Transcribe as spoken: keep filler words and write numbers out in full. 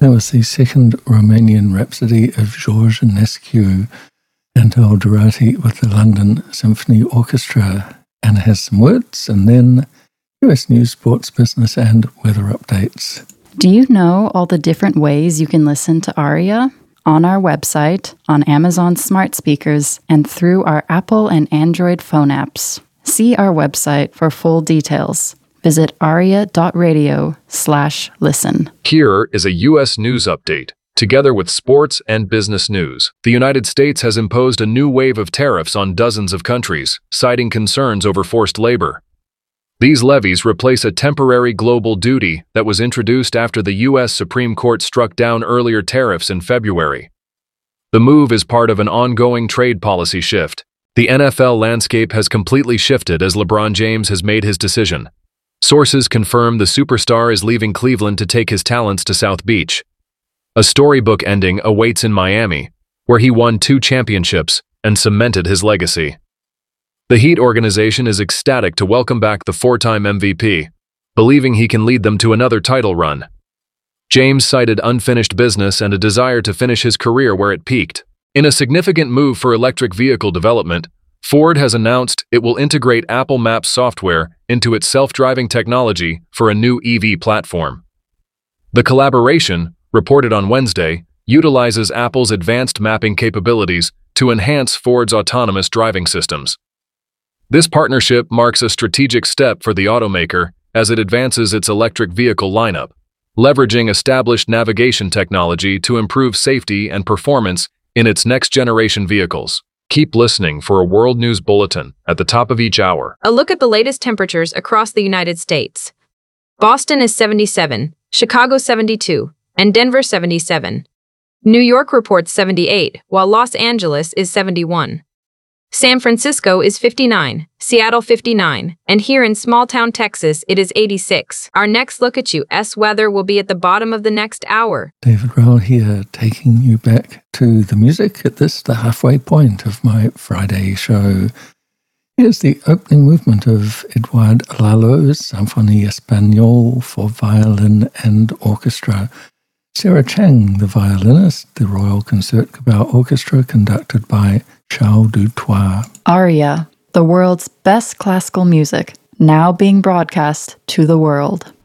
That was the second Romanian Rhapsody of Georges Enescu and Alderati with the London Symphony Orchestra. Anna has some words, and then U S news, sports, business, and weather updates. Do you know all the different ways you can listen to Aria? On our website, on Amazon smart speakers, and through our Apple and Android phone apps. See our website for full details. Visit aria.radio slash listen. Here is a U S news update. Together with sports and business news, the United States has imposed a new wave of tariffs on dozens of countries, citing concerns over forced labor. These levies replace a temporary global duty that was introduced after the U S Supreme Court struck down earlier tariffs in February. The move is part of an ongoing trade policy shift. The N F L landscape has completely shifted as LeBron James has made his decision. Sources confirm the superstar is leaving Cleveland to take his talents to South Beach. A storybook ending awaits in Miami, where he won two championships and cemented his legacy. The Heat organization is ecstatic to welcome back the four-time M V P, believing he can lead them to another title run. James cited unfinished business and a desire to finish his career where it peaked. In a significant move for electric vehicle development, Ford has announced it will integrate Apple Maps software into its self-driving technology for a new E V platform. The collaboration, reported on Wednesday, utilizes Apple's advanced mapping capabilities to enhance Ford's autonomous driving systems. This partnership marks a strategic step for the automaker as it advances its electric vehicle lineup, leveraging established navigation technology to improve safety and performance in its next-generation vehicles. Keep listening for a World News Bulletin at the top of each hour. A look at the latest temperatures across the United States. Boston is seventy-seven, Chicago seventy-two, and Denver seventy-seven. New York reports seventy-eight, while Los Angeles is seventy-one. San Francisco is fifty-nine, Seattle fifty-nine, and here in small-town Texas it is eighty-six. Our next look at U S weather will be at the bottom of the next hour. David Rowell here, taking you back to the music at this, the halfway point of my Friday show. Here's the opening movement of Eduard Lalo's Symphonie Espagnole for violin and orchestra. Sarah Chang, the violinist, the Royal Concertgebouw Orchestra, conducted by Charles Dutoit. Aria, the world's best classical music, now being broadcast to the world.